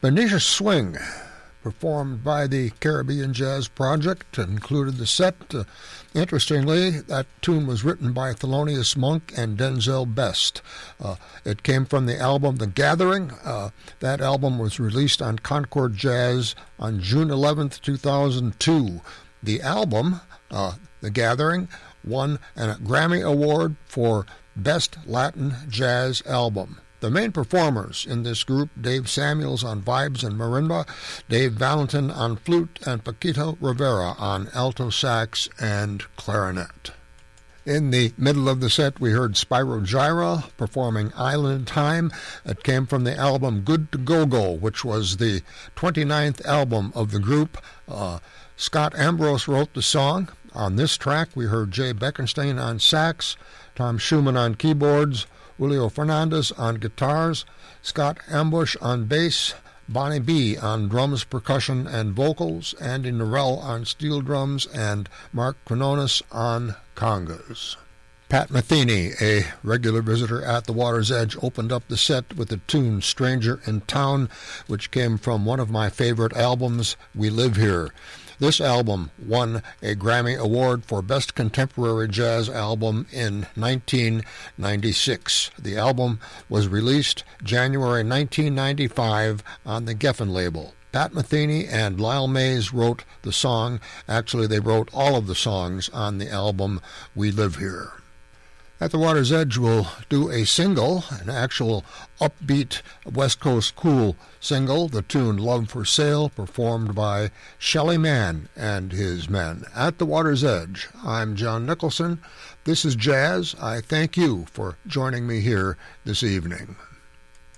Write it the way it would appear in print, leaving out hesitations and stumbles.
Benicia Swing, performed by the Caribbean Jazz Project, included the set. Interestingly, that tune was written by Thelonious Monk and Denzel Best. It came from the album The Gathering. That album was released on Concord Jazz on June 11th, 2002. The album, The Gathering, won a Grammy Award for Best Latin Jazz Album. The main performers in this group, Dave Samuels on vibes and marimba, Dave Valentin on flute, and Paquito Rivera on alto sax and clarinet. In the middle of the set, we heard Spyro Gyra performing Island Time. It came from the album Good to Go-Go, which was the 29th album of the group. Scott Ambrose wrote the song. On this track, we heard Jay Beckenstein on sax, Tom Schumann on keyboards, Julio Fernandez on guitars, Scott Ambush on bass, Bonnie B on drums, percussion, and vocals, Andy Norell on steel drums, and Mark Quinones on congas. Pat Metheny, a regular visitor at the Water's Edge, opened up the set with the tune Stranger in Town, which came from one of my favorite albums, We Live Here. This album won a Grammy Award for Best Contemporary Jazz Album in 1996. The album was released January 1995 on the Geffen label. Pat Metheny and Lyle Mays wrote the song. Actually, they wrote all of the songs on the album We Live Here. At the Water's Edge, we'll do a single, an actual upbeat West Coast cool single, the tune Love for Sale, performed by Shelly Manne and his men. At the Water's Edge, I'm John Nicholson. This is Jazz. I thank you for joining me here this evening.